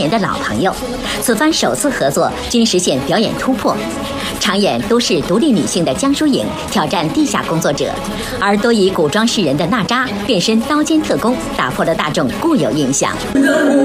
年的老朋友，此番首次合作均实现表演突破。常演都市独立女性的江疏影挑战地下工作者，而多以古装示人的娜扎变身刀尖特工，打破了大众固有印象。